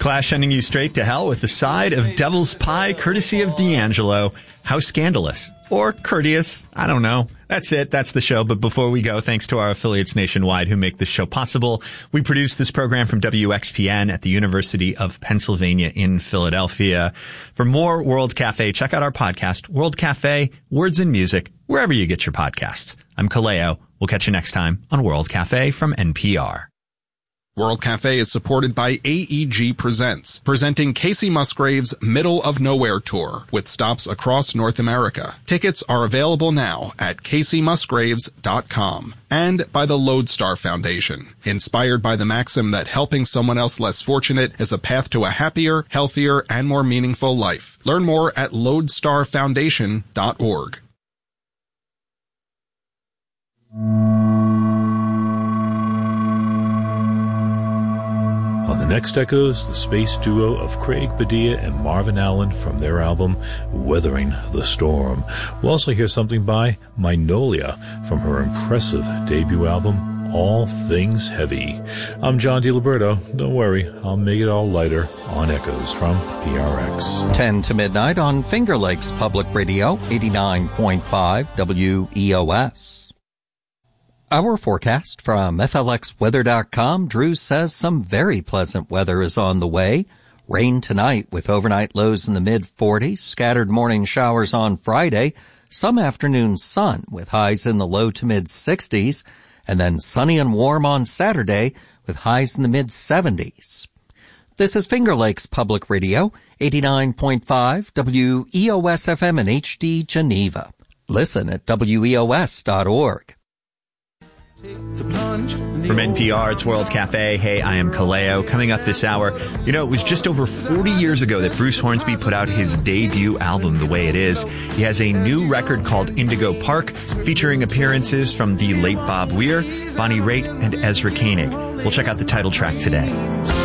Clash sending you straight to hell with a side of Devil's Pie, courtesy of D'Angelo. How scandalous. Or courteous. I don't know. That's it. That's the show. But before we go, thanks to our affiliates nationwide who make this show possible. We produce this program from WXPN at the University of Pennsylvania in Philadelphia. For more World Cafe, check out our podcast, World Cafe, Words and Music, wherever you get your podcasts. I'm Kaleo. We'll catch you next time on World Cafe from NPR. World Cafe is supported by AEG Presents, presenting Casey Musgrave's Middle of Nowhere Tour with stops across North America. Tickets are available now at CaseyMusgraves.com. And by the Lodestar Foundation, inspired by the maxim that helping someone else less fortunate is a path to a happier, healthier, and more meaningful life. Learn more at lodestarfoundation.org. On the next Echoes, the space duo of Craig Padilla and Marvin Allen from their album Weathering the Storm. We'll also hear something by Magnolia from her impressive debut album All Things Heavy. I'm John DiLiberto. Don't worry, I'll make it all lighter on Echoes from PRX. 10 to midnight on Finger Lakes Public Radio, 89.5 WEOS. Our forecast from FLXweather.com. Drew says some very pleasant weather is on the way. Rain tonight with overnight lows in the mid-40s, scattered morning showers on Friday, some afternoon sun with highs in the low to mid-60s, and then sunny and warm on Saturday with highs in the mid-70s. This is Finger Lakes Public Radio, 89.5 WEOS-FM in HD Geneva. Listen at WEOS.org. From NPR, it's World Cafe. Hey, I am Kaleo. Coming up this hour, it was just over 40 years ago that Bruce Hornsby put out his debut album, The Way It Is. He has a new record called Indigo Park, featuring appearances from the late Bob Weir, Bonnie Raitt, and Ezra Koenig. We'll check out the title track today.